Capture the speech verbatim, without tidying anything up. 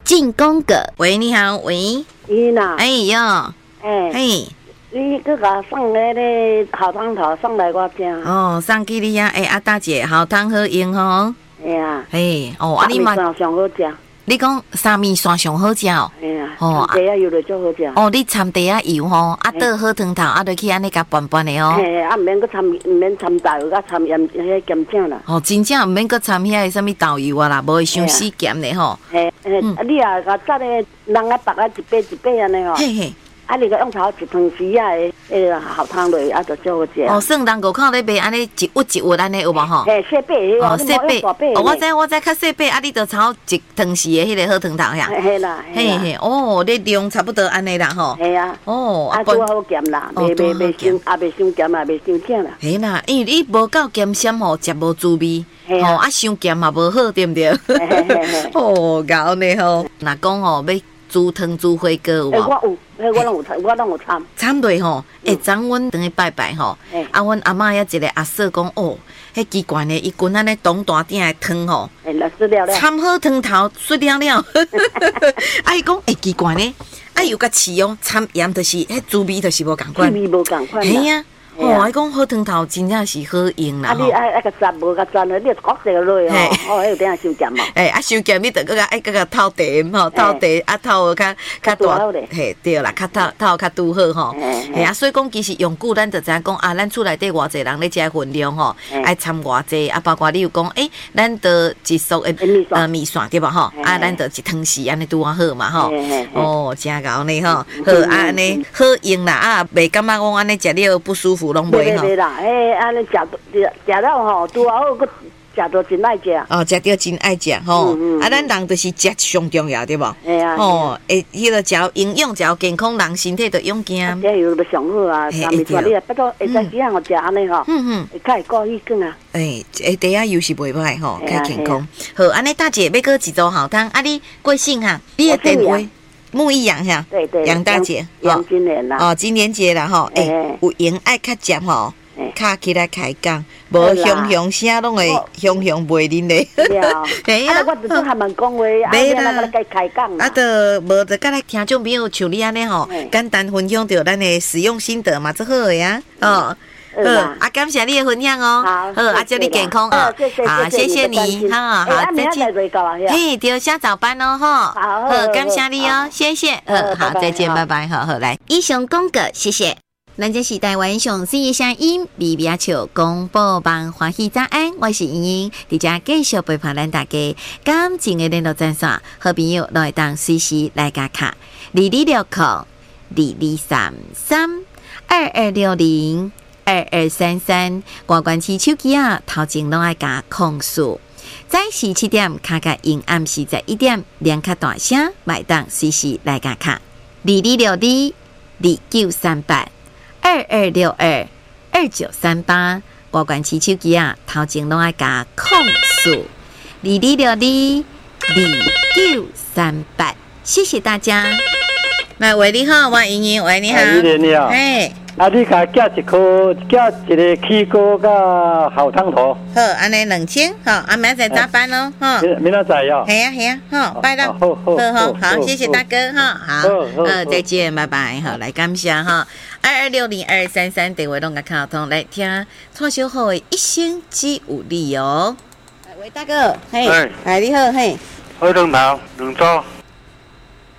进攻个。喂，你好，喂。 伊呐， 哎哟， 哎， 嘿， 你去甲送那个好汤头送来我家。 哦，送给你呀，哎，阿大姐，好汤好用吼。 哎呀， 嘿，哦，啊你嘛， 上上好食。 你讲三面线上好食哦。 哎呀， 哦， 地啊油就足好食。 哦，你掺地啊油吼，啊倒好汤头，啊落去安尼甲拌拌的哦。 嘿，啊，毋免佮掺，毋免掺豆油，甲掺盐，迄咸酱啦。 哦，真正毋免佮掺遐个啥物豆油啊啦，无会伤死咸的吼。 嘿，嘿，啊，你啊，甲炸个人啊，白啊一杯一杯安尼吼。 嘿嘿。 啊，你个用头一汤匙啊，诶，好汤落，啊，就足好食。 哦，算人五口咧卖，安尼一碗一碗安尼有无吼？ 嘿，细杯哦，细杯。哦，我知我知，较细杯，啊，你着炒一汤匙的迄个好汤头呀。 嘿啦， 嘿嘿，哦，你量差不多安尼啦吼。 嘿啊。 哦， 啊，拄好咸啦，袂袂袂伤，啊，袂伤咸啊，袂伤正啦。 嘿啦，因为你无够咸鲜吼，食无滋味。吼，啊，伤咸嘛无好，对毋对？哦，搞呢吼，若讲吼要。煮汤煮火锅有无？ 我有，迄我拢有掺，我拢有掺。 掺落吼，会昨阮等去拜拜吼，啊，阮阿嬷遐一个阿嫂讲哦，迄奇怪呢，伊滚安尼东大鼎的汤吼，掺好汤头，水了了。啊，伊讲会奇怪呢，啊，又甲饲哦，掺盐就是迄滋味就是无共款， 滋味无共款。 嘿啊。哦，伊讲好汤头真正是好用啦。 啊，你爱爱个蘸无个蘸了，你国际落去吼，哦，迄有点伤咸嘛。 诶，啊伤咸，你着搁甲爱搁甲透茶吼，透茶啊透较较大，嘿对啦，较透透较拄好吼。嘿啊，所以讲其实用久，咱着知影讲啊，咱厝内底偌济人咧食分量吼，爱掺偌济啊，包括你有讲诶，咱着一束诶呃米线对吧吼？啊，咱着一汤匙安尼拄啊好嘛吼。哦，真够呢吼，好啊安尼好用啦啊，袂感觉讲安尼食了不舒服。 袂袂啦，诶，安尼食食食了吼，拄好，佮食到真爱食。 哦，食到真爱食吼，啊，咱人就是食上重要对无？ 哎呀， 哦，诶，迄个食营养，食健康，人身体就勇健。 这有就上好啊，三面说你啊，不过会使几样食安尼吼，嗯嗯，会较高血管啊。 诶，诶，地下油是袂歹吼，较健康。好，安尼大姐要搁一组好汤，啊，你贵姓哈？你的电话。木易杨哈， 对对， 杨大姐， 杨金莲啦， 哦，金莲姐啦吼，诶，有闲爱较咸吼，卡起来开讲，无雄雄声拢会雄雄袂恁咧。 对啊，我只做他们讲话，啊，那个开讲。 啊，得无得，甲来听众朋友像你安尼吼，简单分享着咱的使用心得嘛，最好的呀，哦。好，啊，感谢你的分享哦。好，啊，祝你健康哦。好，谢谢你，哈，好，再见。嘿，对，下早班哦，哈。好，感谢你哦，谢谢。好，好，再见，拜拜，好好来。以上讲过，谢谢。咱这是台湾上水的声音，微微笑广播网欢喜早安，我是莹莹，伫遮继续陪伴咱大家。感情的联络专线，好朋友来当随时来加卡，二二六零二二三三二二六零。二二三三，挂关起手机啊，头前拢爱加控诉。早时七点，卡卡因暗时在一点，两卡大声，买当随时来加卡。二二六二二九三八，二二六二二九三八，挂关起手机啊，头前拢爱加控诉。二二六二二九三八，谢谢大家。来，喂，你好，我莹莹，喂，你好， 你好， 哎。 啊！你甲寄一颗，寄一个起锅甲好汤头。 好，安尼两千，好，啊，明仔载早班咯，哈。 明仔载哟。 系啊系啊，好，拜了。好好好，好，谢谢大哥哈，好，呃，再见，拜拜，好，来感谢哈，二二六零二三三电话拢甲卡通来听，蔡小好的一生之有力哦。喂，大哥，嘿，哎，你好，嘿。 好汤头，两组。